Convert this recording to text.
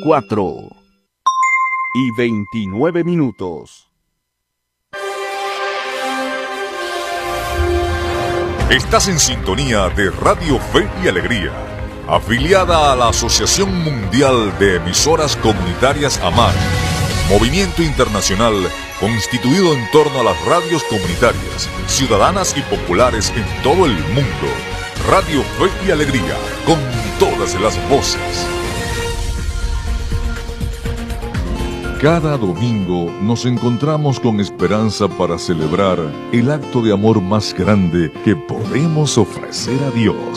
4:29. Estás en sintonía de Radio Fe y Alegría, afiliada a la Asociación Mundial de Emisoras Comunitarias AMAR, movimiento internacional constituido en torno a las radios comunitarias, ciudadanas y populares en todo el mundo. Radio Fe y Alegría, con todas las voces. Cada domingo nos encontramos con esperanza para celebrar el acto de amor más grande que podemos ofrecer a Dios.